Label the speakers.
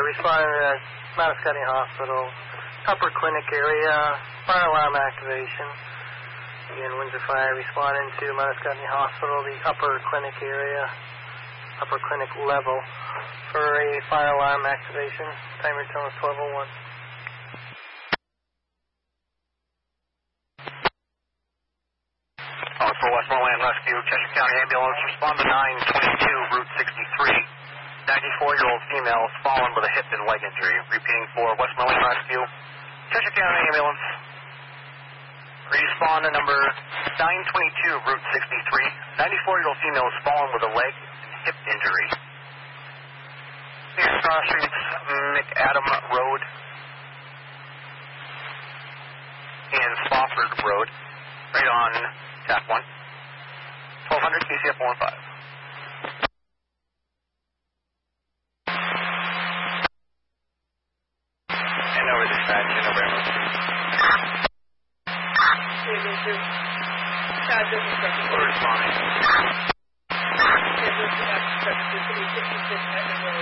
Speaker 1: responding to Manascutney Hospital, upper clinic area, fire alarm activation. Again, Windsor Fire responding to Manascutney Hospital, the upper clinic area, upper clinic level, for a fire alarm activation. Timer tone is 12:01.
Speaker 2: For Westmoreland Rescue, Cheshire County Ambulance, respond to 922, Route 63. 94-year-old female has fallen with a hip and leg injury. Repeating for Westmoreland Rescue, Cheshire County Ambulance, respond to number 922, Route 63. 94-year-old female has fallen with a leg and hip injury. Near cross streets, McAdam Road and Spofford Road, right on TAP 1. 1200 KCF 15. And over dispatch and over ambulance. We're responding.